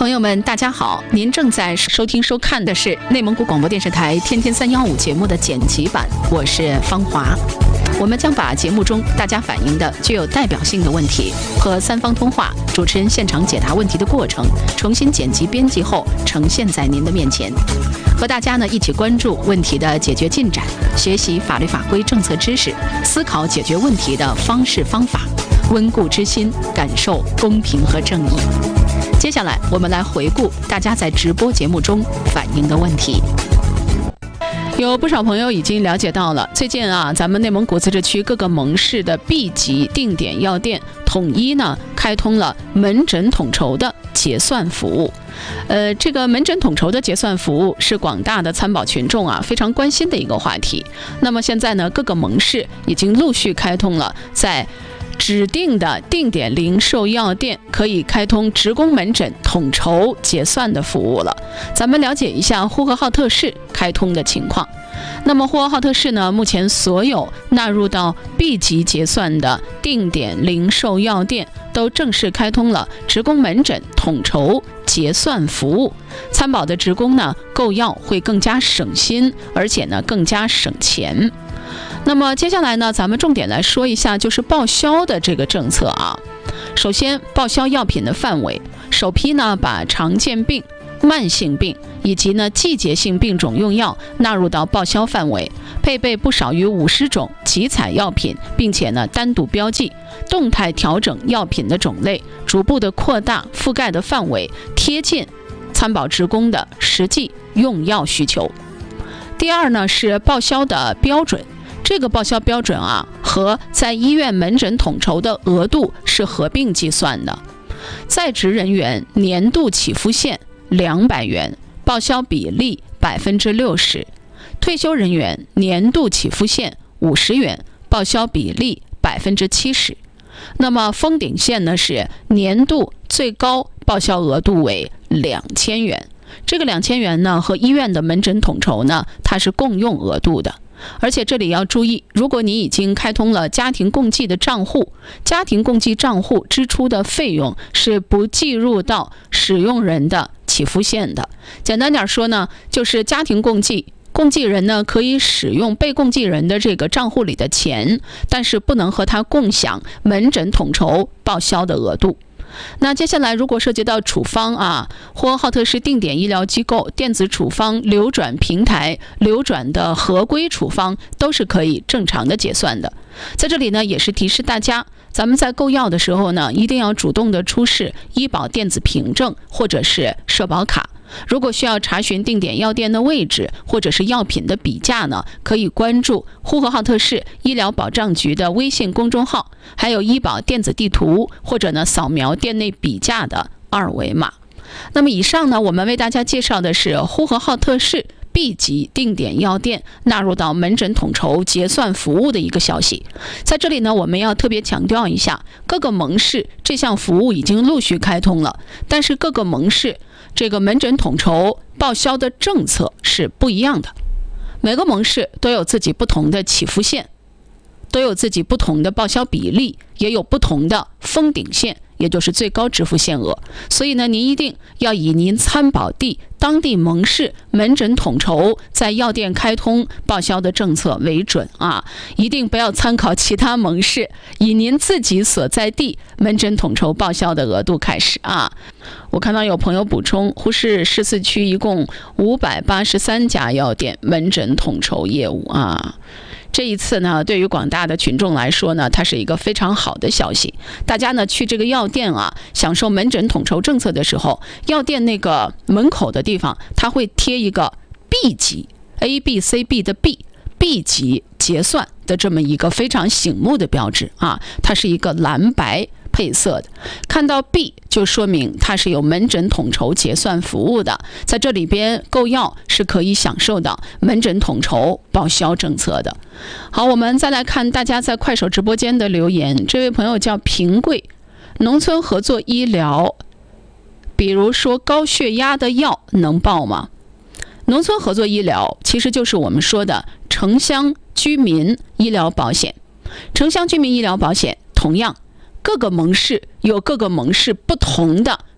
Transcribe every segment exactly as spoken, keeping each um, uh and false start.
朋友们，大家好！您正在收听收看的是内蒙古广播电视台天天三幺五节目的剪辑版，我是方华。我们将把节目中大家反映的具有代表性的问题和三方通话主持人现场解答问题的过程重新剪辑编辑后呈现在您的面前，和大家呢一起关注问题的解决进展，学习法律法规政策知识，思考解决问题的方式方法，温故知新，感受公平和正义。接下来我们来回顾大家在直播节目中反映的问题。有不少朋友已经了解到了，最近啊，咱们内蒙古自治区各个盟市的 B 级定点药店统一呢开通了门诊统筹的结算服务。呃，这个门诊统筹的结算服务是广大的参保群众啊非常关心的一个话题。那么现在呢，各个盟市已经陆续开通了在指定的定点零售药店可以开通职工门诊统筹结算的服务了。咱们了解一下呼和浩特市开通的情况。那么呼和浩特市呢，目前所有纳入到 B 级结算的定点零售药店都正式开通了职工门诊统筹结算服务。参保的职工呢，购药会更加省心，而且呢更加省钱。那么接下来呢，咱们重点来说一下就是报销的这个政策啊。首先，报销药品的范围，首批呢把常见病、慢性病以及呢季节性病种用药纳入到报销范围，配备不少于五十种集采药品，并且呢单独标记，动态调整药品的种类，逐步的扩大覆盖的范围，贴近参保职工的实际用药需求。第二呢是报销的标准。这个报销标准啊，和在医院门诊统筹的额度是合并计算的。在职人员年度起付线两百元，报销比例百分之六十；退休人员年度起付线五十元，报销比例百分之七十。那么封顶线呢是年度最高报销额度为两千元。这个两千元呢和医院的门诊统筹呢，它是共用额度的。而且这里要注意，如果你已经开通了家庭共济的账户，家庭共济账户支出的费用是不计入到使用人的起付线的。简单点说呢，就是家庭共济，共济人呢可以使用被共济人的这个账户里的钱，但是不能和他共享门诊统筹报销的额度。那接下来如果涉及到处方啊，呼和浩特市定点医疗机构电子处方流转平台流转的合规处方都是可以正常的结算的。在这里呢，也是提示大家，咱们在购药的时候呢，一定要主动的出示医保电子凭证或者是社保卡。如果需要查询定点药店的位置或者是药品的比价呢，可以关注呼和浩特市医疗保障局的微信公众号，还有医保电子地图，或者呢扫描店内比价的二维码。那么以上呢，我们为大家介绍的是呼和浩特市 B 级定点药店纳入到门诊统筹结算服务的一个消息。在这里呢，我们要特别强调一下，各个盟市这项服务已经陆续开通了，但是各个盟市这个门诊统筹报销的政策是不一样的。每个盟市都有自己不同的起付线，都有自己不同的报销比例，也有不同的封顶线，也就是最高支付限额。所以呢，您一定要以您参保地当地盟市门诊统筹在药店开通报销的政策为准啊，一定不要参考其他盟市，以您自己所在地门诊统筹报销的额度开始啊。我看到有朋友补充，呼市十四区一共五百八十三家药店门诊统筹业务啊。这一次呢，对于广大的群众来说呢，它是一个非常好的消息。大家呢去这个药店啊，享受门诊统筹政策的时候，药店那个门口的地方，它会贴一个 B 级 A B C B 的 B B 级结算的这么一个非常醒目的标志啊，它是一个蓝白配色的，看到 B 就说明它是有门诊统筹结算服务的，在这里边购药是可以享受到门诊统筹报销政策的。好，我们再来看大家在快手直播间的留言。这位朋友叫平贵，农村合作医疗，比如说高血压的药能报吗？农村合作医疗其实就是我们说的城乡居民医疗保险。城乡居民医疗保险同样各个盟市有各个盟市不同的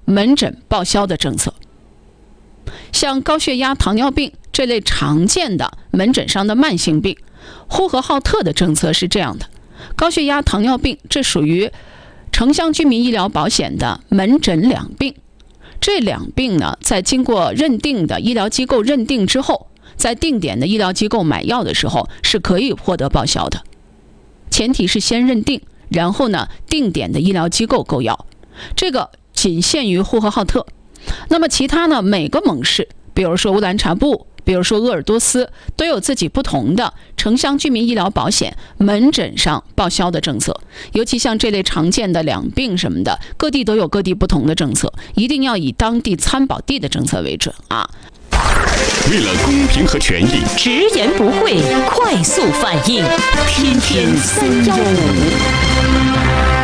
门诊报销的政策。像高血压、糖尿病这类常见的门诊上的慢性病，呼和浩特的政策是这样的：高血压、糖尿病这属于城乡居民医疗保险的门诊两病。这两病呢，在经过认定的医疗机构认定之后，在定点的医疗机构买药的时候是可以获得报销的。前提是先认定，然后呢，定点的医疗机构购药。这个仅限于呼和浩特。那么其他呢，每个盟市，比如说乌兰察布，比如说鄂尔多斯，都有自己不同的城乡居民医疗保险门诊上报销的政策。尤其像这类常见的两病什么的，各地都有各地不同的政策，一定要以当地参保地的政策为准啊。 为了公平和权益， 直言不讳，快速反应，天天三幺五。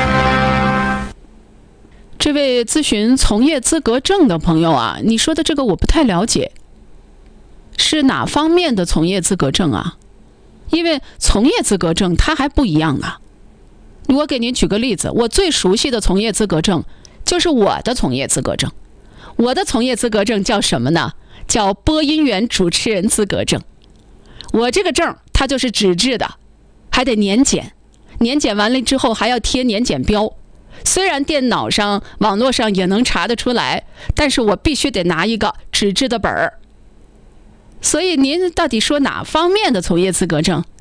这位咨询从业资格证的朋友啊，你说的这个我不太了解，是哪方面的从业资格证啊？因为从业资格证它还不一样啊。我给您举个例子，我最熟悉的从业资格证就是我的从业资格证。我的从业资格证叫什么呢？叫播音员主持人资格证。我这个证它就是纸质的，还得年检，年检完了之后还要贴年检标。虽然电脑上、网络上也能查得出来，但是我必须得拿一个纸质的本儿。所以您到底说哪方面的从业资格证？